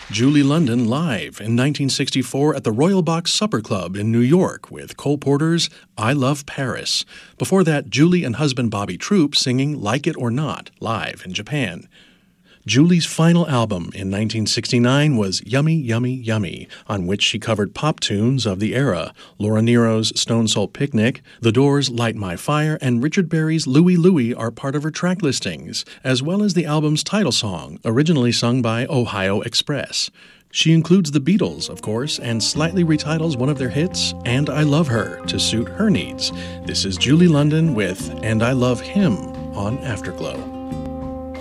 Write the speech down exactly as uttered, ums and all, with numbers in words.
Julie London live in nineteen sixty-four at the Royal Box Supper Club in New York with Cole Porter's I Love Paris. Before that, Julie and husband Bobby Troup singing Like It or Not live in Japan. Julie's final album in nineteen sixty-nine was Yummy, Yummy, Yummy, on which she covered pop tunes of the era. Laura Nero's Stone Salt Picnic, The Doors' Light My Fire, and Richard Berry's Louie Louie are part of her track listings, as well as the album's title song, originally sung by Ohio Express. She includes the Beatles, of course, and slightly retitles one of their hits, And I Love Her, to suit her needs. This is Julie London with And I Love Him on Afterglow.